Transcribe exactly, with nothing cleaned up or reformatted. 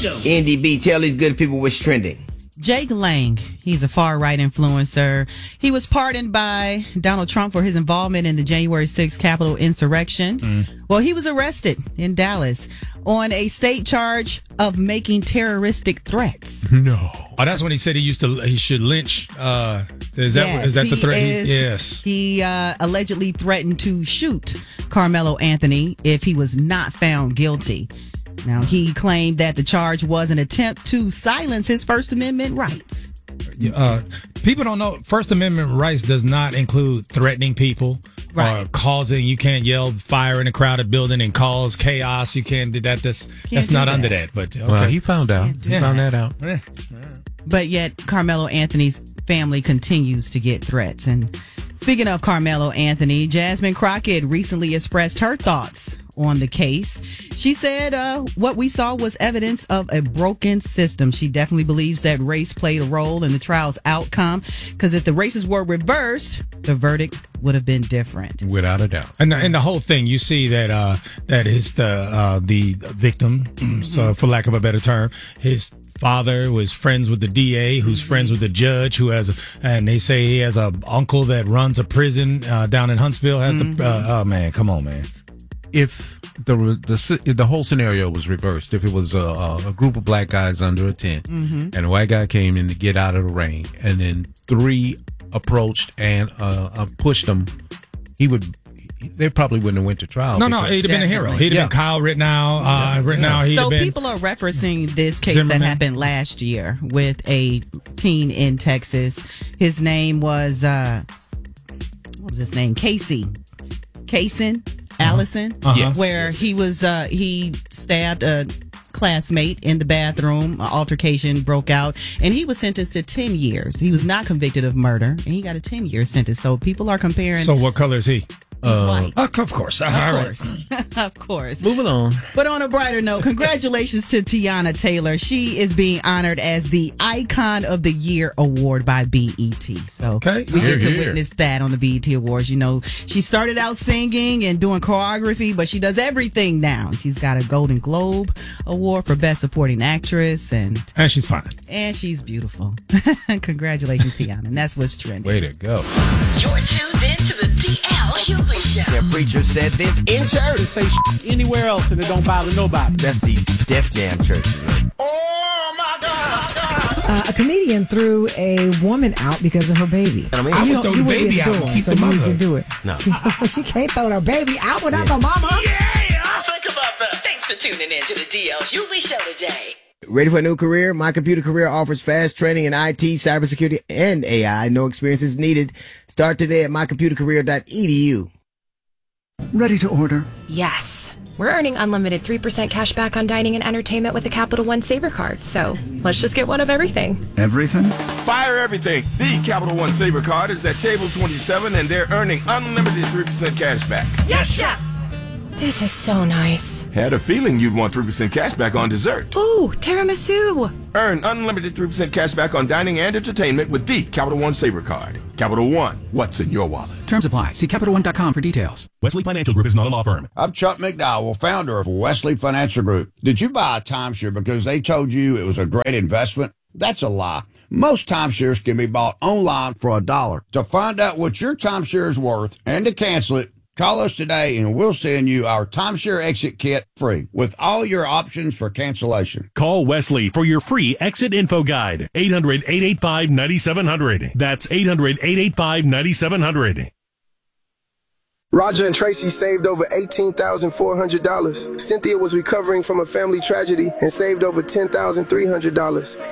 N D B, tell these good people what's trending. Jake Lang, he's a far-right influencer. He was pardoned by Donald Trump for his involvement in the January sixth Capitol insurrection. Mm. Well, he was arrested in Dallas on a state charge of making terroristic threats. No. Oh, that's when he said he used to he should lynch. Uh, is that yes, is that the threat? Is, he, yes. He uh, allegedly threatened to shoot Carmelo Anthony if he was not found guilty. Now, he claimed that the charge was an attempt to silence his First Amendment rights. Uh, people don't know First Amendment rights does not include threatening people right. or causing. You can't yell fire in a crowded building and cause chaos. You can't do that. That's can't that's not that. under that. But okay. Well, he found out. He yeah. found that out. Yeah. But yet, Carmelo Anthony's family continues to get threats. And speaking of Carmelo Anthony, Jasmine Crockett recently expressed her thoughts on the case. She said uh, what we saw was evidence of a broken system. She definitely believes that race played a role in the trial's outcome, because if the races were reversed, the verdict would have been different. Without a doubt. And the, and the whole thing, you see that uh, that is the uh, the victim, mm-hmm. so for lack of a better term, his father was friends with the D A, who's friends with the judge, who has, a, and they say he has a uncle that runs a prison uh, down in Huntsville. Has mm-hmm. the uh, oh man, come on, man. If the the the whole scenario was reversed, if it was a, a group of black guys under a tent, mm-hmm. and a white guy came in to get out of the rain, and then three approached and uh, uh, pushed him, he would. They probably wouldn't have went to trial. No, no, he'd have been a hero. He'd have yeah. been Kyle Rittenhouse. Uh, Rittenhouse. He'd so have been people are referencing this case Zimmerman. that happened last year with a teen in Texas. His name was uh, what was his name? Casey, Kaysen. Allison, uh-huh. yes, where yes, he was, uh, he stabbed a classmate in the bathroom. An altercation broke out, and he was sentenced to ten years. He was not convicted of murder, and he got a ten-year sentence. So people are comparing. So what color is he? He's uh, white. Uh, of course. Of All course. Right. Of course. Moving on. But on a brighter note, congratulations to Tiana Taylor. She is being honored as the Icon of the Year award by B E T. So okay. we here, get to here. witness that on the B E T Awards. You know, she started out singing and doing choreography, but she does everything now. She's got a Golden Globe Award for Best Supporting Actress. And, and she's fine. And she's beautiful. Congratulations, Tiana. And that's what's trending. Way to go. You're tuned in to the D L Hughley Show. The preacher said this in church. Just say anywhere else and it don't bother nobody. That's the Def Jam church. Oh my God! Uh, a comedian threw a woman out because of her baby. I mean, I you would throw you the baby out and keep so the mother. You can do it. No. You can't throw the baby out without the mama. Yeah! Think about that. Thanks for tuning in to the D L Hughley Show today. Ready for a new career? My Computer Career offers fast training in I T, cybersecurity, and A I. No experience is needed. Start today at my computer career dot e d u. Ready to order? Yes. We're earning unlimited three percent cash back on dining and entertainment with the Capital One Saver Card, so let's just get one of everything. Everything? Fire everything. The Capital One Saver Card is at table twenty-seven, and they're earning unlimited three percent cash back. Yes, Chef! This is so nice. Had a feeling you'd want three percent cash back on dessert. Ooh, tiramisu. Earn unlimited three percent cash back on dining and entertainment with the Capital One Saver Card. Capital One, what's in your wallet? Terms apply. See Capital One dot com for details. Wesley Financial Group is not a law firm. I'm Chuck McDowell, founder of Wesley Financial Group. Did you buy a timeshare because they told you it was a great investment? That's a lie. Most timeshares can be bought online for a dollar. To find out what your timeshare is worth and to cancel it, call us today and we'll send you our timeshare exit kit free with all your options for cancellation. Call Wesley for your free exit info guide. eight hundred, eight eight five, nine seven zero zero. That's eight hundred, eight eight five, nine seven zero zero. Roger and Tracy saved over eighteen thousand four hundred dollars. Cynthia was recovering from a family tragedy and saved over ten thousand three hundred dollars.